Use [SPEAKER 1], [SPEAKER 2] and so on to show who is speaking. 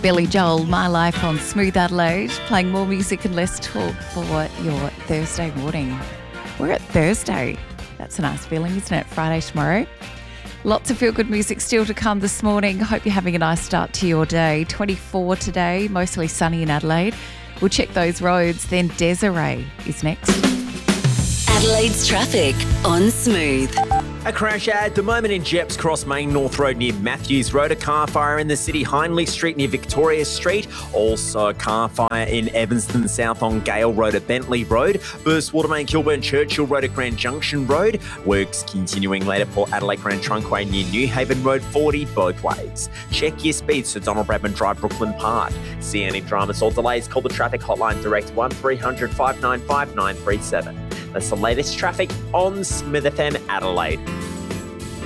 [SPEAKER 1] Billy Joel, My Life on Smooth Adelaide, playing more music and less talk for your Thursday morning. We're at Thursday. That's a nice feeling, isn't it? Friday tomorrow. Lots of feel-good music still to come this morning. Hope you're having a nice start to your day. 24 today, mostly sunny in Adelaide. We'll check those roads. Then Desiree is next.
[SPEAKER 2] Adelaide's traffic on Smooth.
[SPEAKER 3] A crash at the moment in Jeps Cross Main North Road near Matthews Road. A car fire in the city, Hindley Street near Victoria Street. Also a car fire in Evanston South on Gale Road at Bentley Road. Burst water main Kilburn Churchill Road at Grand Junction Road. Works continuing later Port Adelaide Grand Trunkway near New Haven Road, 40 both ways. Check your speeds to Donald Bradman Drive, Brooklyn Park. See any dramas or delays, call the traffic hotline direct 1300 595 937. That's the latest traffic on Smith FM Adelaide.